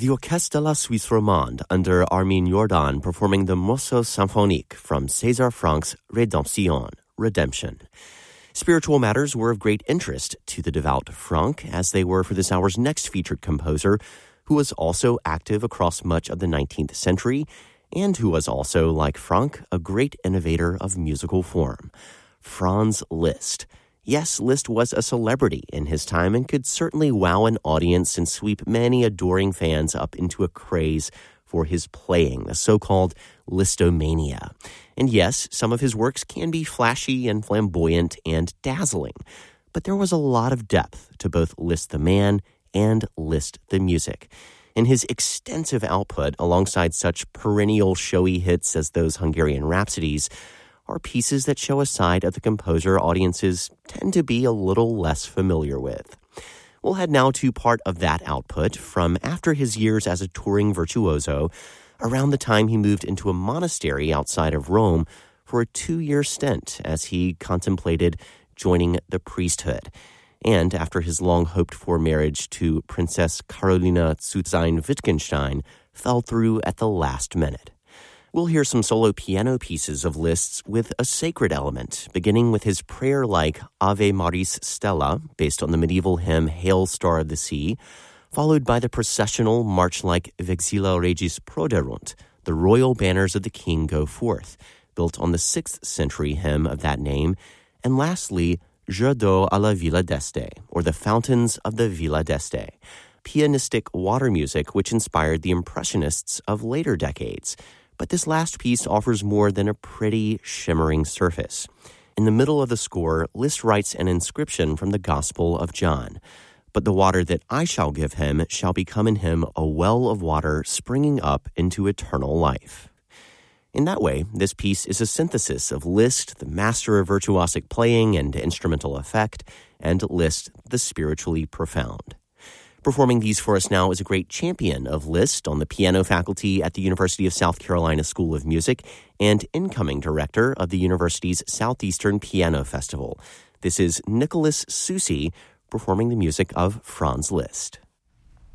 the Orchestre de la Suisse Romande under Armin Jordan performing the Morceau Symphonique from César Franck's Rédemption, Redemption. Spiritual matters were of great interest to the devout Franck, as they were for this hour's next featured composer, who was also active across much of the 19th century, and who was also, like Franck, a great innovator of musical form. Franz Liszt. Yes, Liszt was a celebrity in his time and could certainly wow an audience and sweep many adoring fans up into a craze for his playing, the so-called Listomania. And yes, some of his works can be flashy and flamboyant and dazzling, but there was a lot of depth to both Liszt the man and Liszt the music. In his extensive output, alongside such perennial showy hits as those Hungarian Rhapsodies, are pieces that show a side of the composer audiences tend to be a little less familiar with. We'll head now to part of that output from after his years as a touring virtuoso, around the time he moved into a monastery outside of Rome for a 2-year stint as he contemplated joining the priesthood, and after his long-hoped-for marriage to Princess Carolina zu Wittgenstein fell through at the last minute. We'll hear some solo piano pieces of Liszt's with a sacred element, beginning with his prayer-like Ave Maris Stella, based on the medieval hymn Hail Star of the Sea, followed by the processional march-like Vexilla Regis Proderunt, the royal banners of the king go forth, built on the 6th century hymn of that name, and lastly, Jeux d'eau à la Villa d'Este, or the Fountains of the Villa d'Este, pianistic water music which inspired the Impressionists of later decades. But this last piece offers more than a pretty, shimmering surface. In the middle of the score, Liszt writes an inscription from the Gospel of John. But the water that I shall give him shall become in him a well of water springing up into eternal life. In that way, this piece is a synthesis of Liszt, the master of virtuosic playing and instrumental effect, and Liszt, the spiritually profound. Performing these for us now is a great champion of Liszt on the piano faculty at the University of South Carolina School of Music and incoming director of the university's Southeastern Piano Festival. This is Nicholas Soucy performing the music of Franz Liszt.